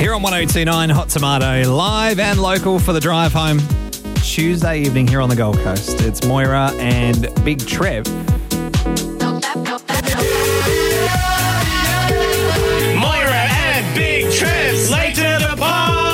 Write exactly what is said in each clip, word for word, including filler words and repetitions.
Here on one oh two point nine Hot Tomato, live and local for the drive home Tuesday evening here on the Gold Coast. It's Moira and Big Trev. Moira and Big Trev, late to the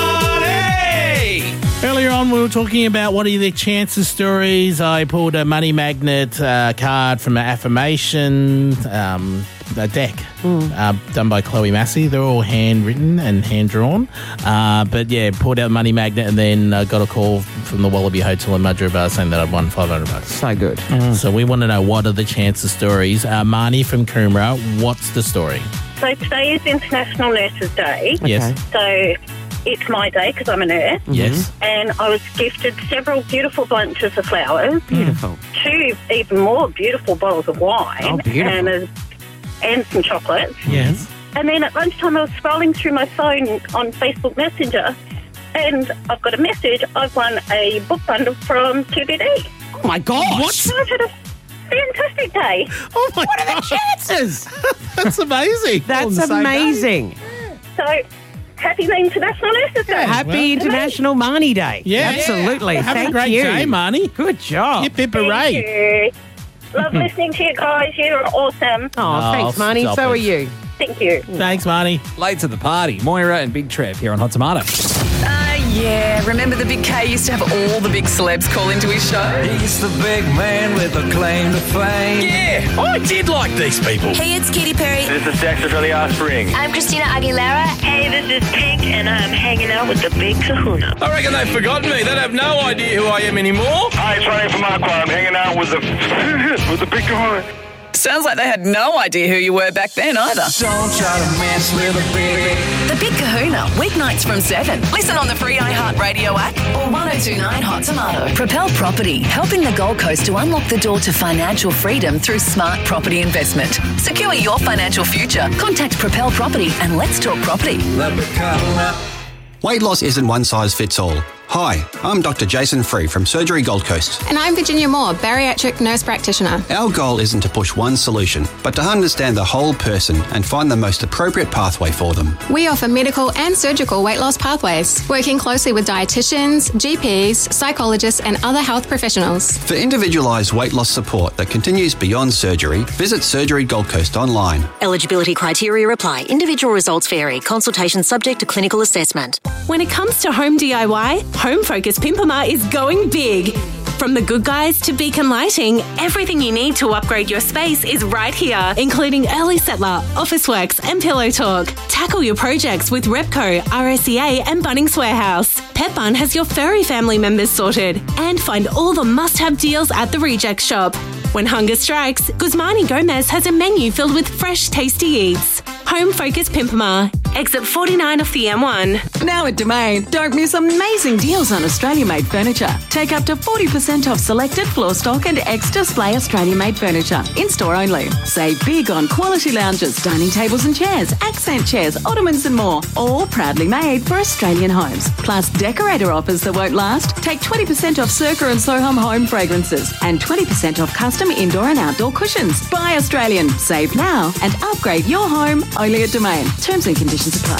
party! Earlier on, we were talking about what are the chances stories. I pulled a money magnet uh, card from an affirmation um, a deck mm. uh, done by Chloe Massey. They're all handwritten and hand-drawn. Uh, but, yeah, pulled out money magnet and then uh, got a call from the Wallaby Hotel in Mudgeeraba saying that I'd won five hundred bucks. So good. Mm. So we want to know what are the chances stories. Uh, Marnie from Coomera, what's the story? So today is International Nurses Day. Yes. So it's my day because I'm a nurse. Yes. And I was gifted several beautiful bunches of flowers. Beautiful. Two even more beautiful bottles of wine. Oh, beautiful. And, a, and some chocolates. Yes. And then at lunchtime I was scrolling through my phone on Facebook Messenger and I've got a message. I've won a book bundle from T B D. Oh, my gosh. What? So I've had a fantastic day. Oh, my What are gosh. the chances? That's amazing. That's On the same day. amazing. So happy International Nurses Day. Happy well, International Marnie Day. Yeah. Absolutely. Have Thank a great you. day, Marnie. Good job. Hip, hip, Thank hooray. you. Love listening to you guys. You're awesome. Oh, Oh, thanks, Marnie. stop So it. are you. Thank you. Thanks, Marnie. Late to the party, Moira and Big Trev here on Hot Tomato. Uh, yeah, remember the Big K used to have all the big celebs call into his show? He's the big man with a claim to fame. Yeah, I did like these people. Hey, it's Katy Perry. This is Dexter from the Offspring. I'm Christina Aguilera. Hey, this is Pink, and I'm hanging out with the Big Kahuna. I reckon they've forgotten me. They have no idea who I am anymore. Hi, it's Ronnie from Aqua. I'm hanging out with the with the big guy. Sounds like they had no idea who you were back then either. Don't try to mess with a baby. The Big Kahuna, weeknights from seven. Listen on the free iHeartRadio app or one oh two point nine Hot Tomato. Propel Property, helping the Gold Coast to unlock the door to financial freedom through smart property investment. Secure your financial future. Contact Propel Property and let's talk property. Let me cuddle up. Weight loss isn't one size fits all. Hi, I'm Doctor Jason Free from Surgery Gold Coast. And I'm Virginia Moore, bariatric nurse practitioner. Our goal isn't to push one solution, but to understand the whole person and find the most appropriate pathway for them. We offer medical and surgical weight loss pathways, working closely with dietitians, G Ps, psychologists and other health professionals. For individualised weight loss support that continues beyond surgery, visit Surgery Gold Coast online. Eligibility criteria apply. Individual results vary. Consultation subject to clinical assessment. When it comes to home D I Y, Home Focus Pimpama is going big. From the Good Guys to Beacon Lighting, everything you need to upgrade your space is right here, including Early Settler, Officeworks and Pillow Talk. Tackle your projects with Repco, R S E A and Bunnings Warehouse. Pet Bun has your furry family members sorted. And find all the must-have deals at the Reject Shop. When hunger strikes, Guzmani Gomez has a menu filled with fresh, tasty eats. Home Focus Pimpama, exit forty-nine off the M one. Now at Domain, don't miss amazing deals on Australia-made furniture. Take up to forty percent off selected floor stock and ex-display Australia-made furniture. In-store only. Save big on quality lounges, dining tables and chairs, accent chairs, ottomans and more. All proudly made for Australian homes. Plus decorator offers that won't last. Take twenty percent off Circa and Soham home fragrances and twenty percent off custom indoor and outdoor cushions. Buy Australian. Save now and upgrade your home only at Domain. Terms and conditions apply.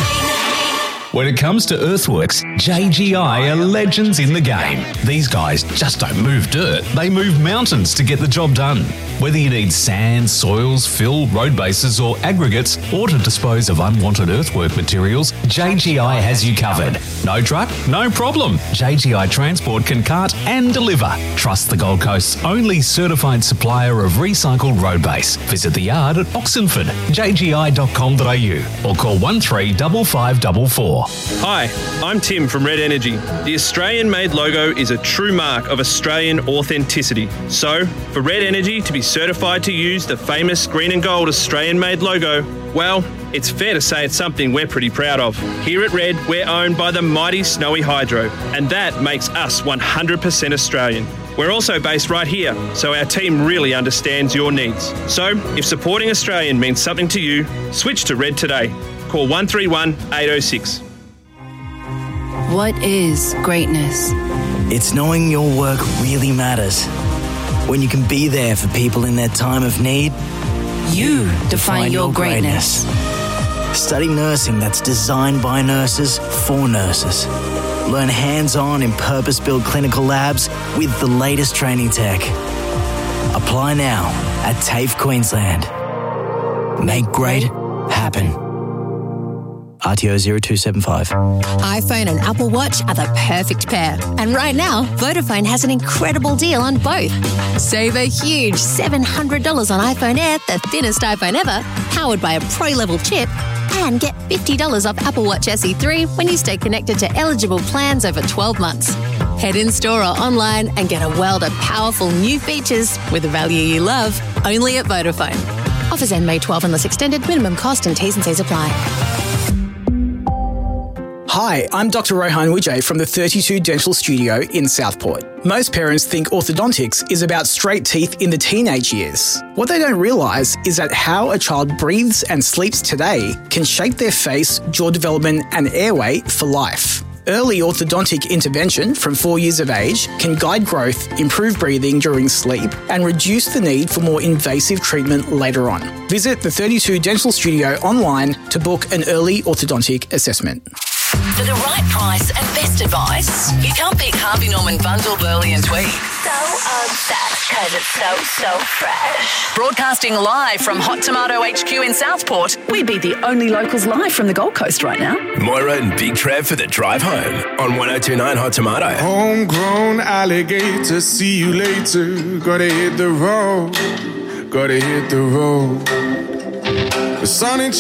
When it comes to earthworks, J G I are legends in the game. These guys just don't move dirt, they move mountains to get the job done. Whether you need sand, soils, fill, road bases or aggregates, or to dispose of unwanted earthwork materials, J G I has you covered. No truck? No problem. J G I Transport can cart and deliver. Trust the Gold Coast's only certified supplier of recycled road base. Visit the yard at Oxenford, j g i dot com dot a u or call one three five five four four. Hi, I'm Tim from Red Energy. The Australian-made logo is a true mark of Australian authenticity. So, for Red Energy to be certified to use the famous green and gold Australian-made logo, well, it's fair to say it's something we're pretty proud of. Here at Red, we're owned by the mighty Snowy Hydro, and that makes us one hundred percent Australian. We're also based right here, so our team really understands your needs. So, if supporting Australian means something to you, switch to Red today. Call one three one, eight oh six. What is greatness? It's knowing your work really matters. When you can be there for people in their time of need. You define, define your, your greatness. greatness. Study nursing that's designed by nurses for nurses. Learn hands-on in purpose-built clinical labs with the latest training tech. Apply now at TAFE Queensland. Make great happen. R T O zero two seven five. iPhone and Apple Watch are the perfect pair. And right now, Vodafone has an incredible deal on both. Save a huge seven hundred dollars on iPhone Air, the thinnest iPhone ever, powered by a pro-level chip, and get fifty dollars off Apple Watch S E three when you stay connected to eligible plans over twelve months. Head in store or online and get a world of powerful new features with the value you love, only at Vodafone. Offers end May twelfth unless extended. Minimum cost and T's and C's apply. Hi, I'm Doctor Rohan Wijay from the thirty-two Dental Studio in Southport. Most parents think orthodontics is about straight teeth in the teenage years. What they don't realise is that how a child breathes and sleeps today can shape their face, jaw development and airway for life. Early orthodontic intervention from four years of age can guide growth, improve breathing during sleep, and reduce the need for more invasive treatment later on. Visit the thirty-two Dental Studio online to book an early orthodontic assessment. For the right price and best advice, you can't beat Harvey Norman Bundle, Burley and Tweed. So obsessed because it's so, so fresh. Broadcasting live from Hot Tomato H Q in Southport, we'd be the only locals live from the Gold Coast right now. Moira and Big Trev for the drive home on one oh two point nine Hot Tomato. Homegrown alligator, see you later. Gotta hit the road, gotta hit the road. The sun ain't